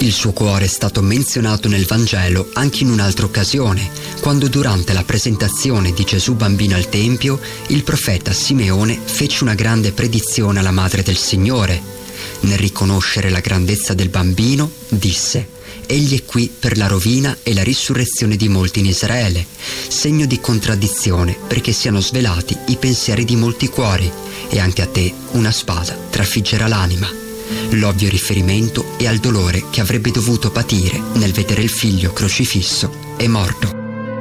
Il suo cuore è stato menzionato nel Vangelo anche in un'altra occasione, quando durante la presentazione di Gesù bambino al Tempio, il profeta Simeone fece una grande predizione alla madre del Signore. Nel riconoscere la grandezza del bambino, disse: «Egli è qui per la rovina e la risurrezione di molti in Israele, segno di contraddizione perché siano svelati i pensieri di molti cuori, e anche a te una spada trafiggerà l'anima». L'ovvio riferimento è al dolore che avrebbe dovuto patire nel vedere il figlio crocifisso e morto.